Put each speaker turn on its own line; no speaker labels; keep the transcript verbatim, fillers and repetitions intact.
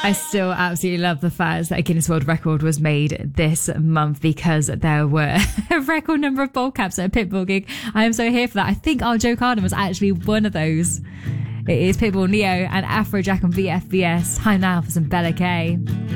I still absolutely love the fact that a Guinness World Record was made this month because there were a record number of bowl caps at a Pitbull gig. I am so here for that. I think our Joe Carden was actually one of those. It is Pitbull, Neo and Afrojack on V F V S. Time now for some Bella K.